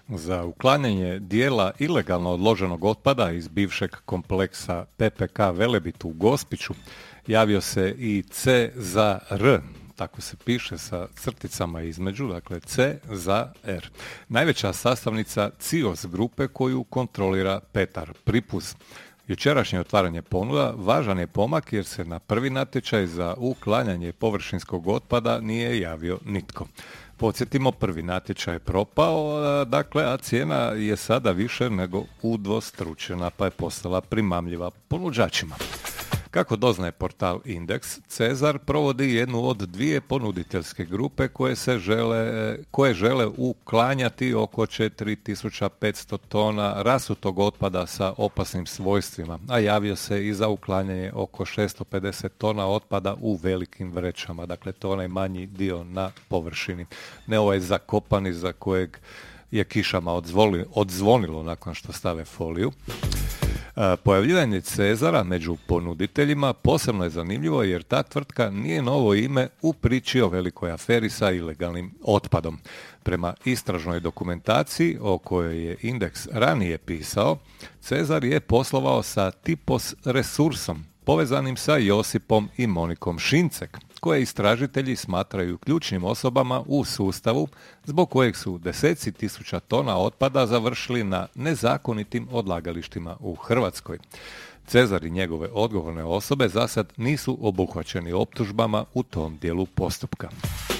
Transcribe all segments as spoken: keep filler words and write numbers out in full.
Za uklanjanje dijela ilegalno odloženog otpada iz bivšeg kompleksa P P K Velebit u Gospiću javio se i C za R, tako se piše sa crticama između, dakle C za R. Najveća sastavnica C I O S grupe koju kontrolira Petar Pripuz. Jučerašnje otvaranje ponuda važan je pomak jer se na prvi natječaj za uklanjanje površinskog otpada nije javio nitko. Podsjetimo, prvi natječaj je propao, dakle, a cijena je sada više nego udvostručena, pa je postala primamljiva ponuđačima. Kako doznaje portal Indeks, Cezar provodi jednu od dvije ponuditeljske grupe koje se žele, koje žele uklanjati oko četiri tisuće petsto tona rasutog otpada sa opasnim svojstvima, a javio se i za uklanjanje oko šesto pedeset tona otpada u velikim vrećama, dakle to je onaj manji dio na površini, ne ovaj zakopani za kojeg je kišama odzvoli, odzvonilo nakon što stave foliju. Pojavljivanje Cezara među ponuditeljima posebno je zanimljivo jer ta tvrtka nije novo ime u priči o velikoj aferi sa ilegalnim otpadom. Prema istražnoj dokumentaciji o kojoj je Indeks ranije pisao, Cezar je poslovao sa Tipos Resursom, povezanim sa Josipom i Monikom Šincek, koje istražitelji smatraju ključnim osobama u sustavu zbog kojeg su deseci tisuća tona otpada završili na nezakonitim odlagalištima u Hrvatskoj. Cezar i njegove odgovorne osobe zasad nisu obuhvaćeni optužbama u tom dijelu postupka.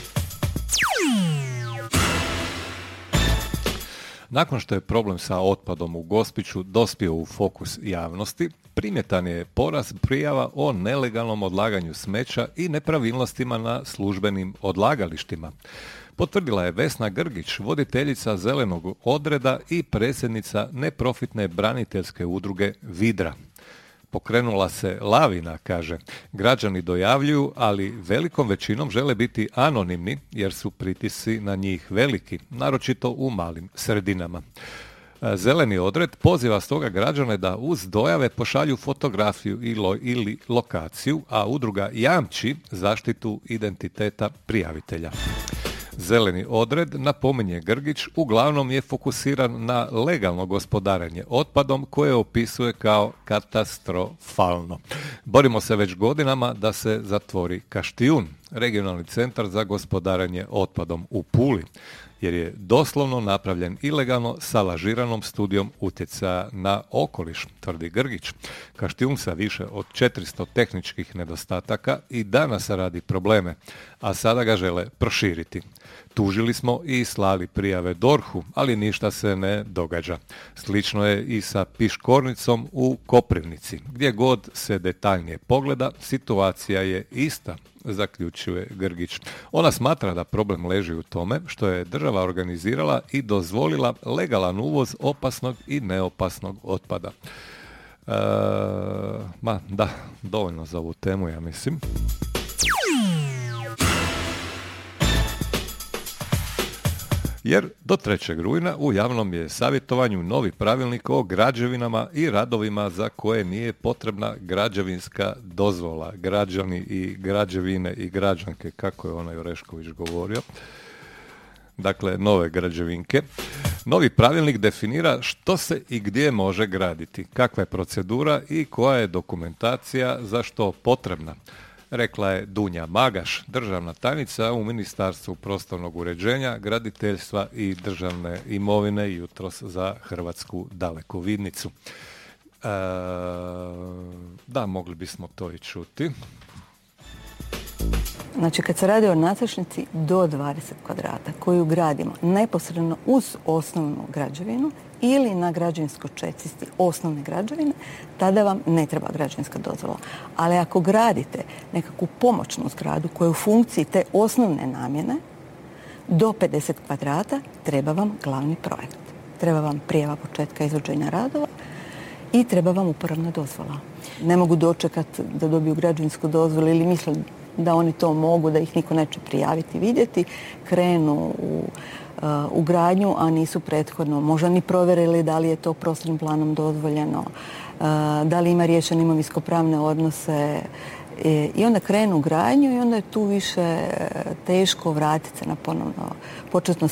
Nakon što je problem sa otpadom u Gospiću dospio u fokus javnosti, primjetan je porast prijava o nelegalnom odlaganju smeća i nepravilnostima na službenim odlagalištima. Potvrdila je Vesna Grgić, voditeljica Zelenog odreda i predsjednica neprofitne braniteljske udruge Vidra. Pokrenula se lavina, kaže. Građani dojavljuju, ali velikom većinom žele biti anonimni jer su pritisci na njih veliki, naročito u malim sredinama. Zeleni odred poziva stoga građane da uz dojave pošalju fotografiju ili lokaciju, a udruga jamči zaštitu identiteta prijavitelja. Zeleni odred, napominje Grgić, uglavnom je fokusiran na legalno gospodarenje otpadom koje opisuje kao katastrofalno. Borimo se već godinama da se zatvori Kaštijun, regionalni centar za gospodarenje otpadom u Puli, jer je doslovno napravljen ilegalno sa lažiranom studijom utjecaja na okoliš, tvrdi Grgić. Kaštijun sa više od četiristo tehničkih nedostataka i danas radi probleme, a sada ga žele proširiti. Tužili smo i slali prijave D O R H-u, ali ništa se ne događa. Slično je i sa Piškornicom u Koprivnici. Gdje god se detaljnije pogleda, situacija je ista, zaključuje Grgić. Ona smatra da problem leži u tome što je država organizirala i dozvolila legalan uvoz opasnog i neopasnog otpada. E, ma da, dovoljno za ovu temu, ja mislim. Jer do trećeg rujna u javnom je savjetovanju novi pravilnik o građevinama i radovima za koje nije potrebna građevinska dozvola. Građani i građevine i građanke, kako je onaj Orešković govorio. Dakle, nove građevinke. Novi pravilnik definira što se i gdje može graditi, kakva je procedura i koja je dokumentacija za što potrebna, rekla je Dunja Magaš, državna tajnica u Ministarstvu prostornog uređenja, graditeljstva i državne imovine jutros za Hrvatsku dalekovidnicu. E, da, mogli bismo to i čuti. Znači, kad se radi o nadstrešnici do dvadeset kvadrata koju gradimo neposredno uz osnovnu građevinu ili na građevinskoj čestici osnovne građevine, tada vam ne treba građevinska dozvola. Ali ako gradite nekakvu pomoćnu zgradu koja je u funkciji te osnovne namjene, do pedeset kvadrata treba vam glavni projekt. Treba vam prijava početka izvođenja radova i treba vam uporabna dozvola. Ne mogu dočekati da dobiju građevinsku dozvolu ili misle da oni to mogu, da ih niko neće prijaviti, vidjeti, krenu u, uh, u gradnju, a nisu prethodno možda ni provjerili da li je to prostornim planom dozvoljeno, uh, da li ima riješene imovinsko-pravne odnose e, i onda krenu u gradnju i onda je tu više teško vratiti se na ponovno početno